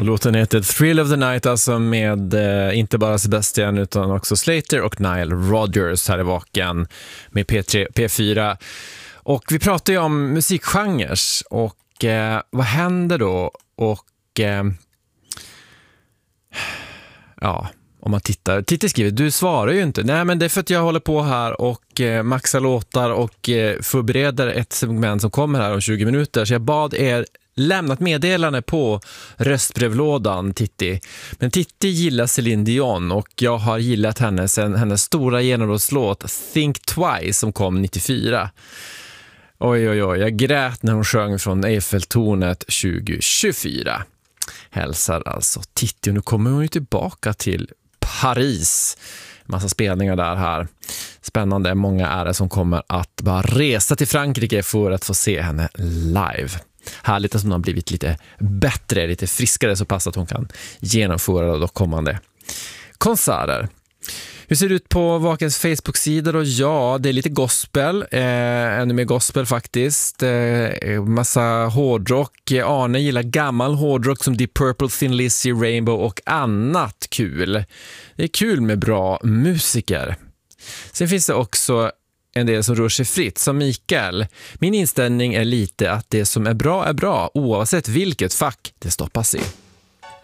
Och låten heter Thrill of the Night, alltså med inte bara Sebastian utan också Slater och Nile Rodgers här i Vaken med P4. Och vi pratar ju om musikgenres och vad händer då? Och ja, om man tittar. Titti skriver, du svarar ju inte. Nej, men det är för att jag håller på här och maxar låtar och förbereder ett segment som kommer här om 20 minuter. Så jag bad er lämna ett meddelande på röstbrevlådan, Titti. Men Titti gillar Celine Dion och jag har gillat hennes stora genombrottslåt Think Twice som kom 94. Oj, jag grät när hon sjöng från Eiffeltornet 2024. Hälsar alltså Titti, och nu kommer hon ju tillbaka till Paris. Massa spelningar där här. Spännande, många är det som kommer att bara resa till Frankrike för att få se henne live. Härligt att hon har blivit lite bättre, lite friskare, så pass att hon kan genomföra de kommande konserter. Hur ser det ut på Vakens Facebook-sida då? Ja, det är lite gospel, ännu mer gospel faktiskt. Massa hårdrock. Arne gillar gammal hårdrock som Deep Purple, Thin Lizzy, Rainbow och annat kul. Det är kul med bra musiker. Sen finns det också en del som rör sig fritt, som Mikael. Min inställning är lite att det som är bra oavsett vilket fack det stoppas i.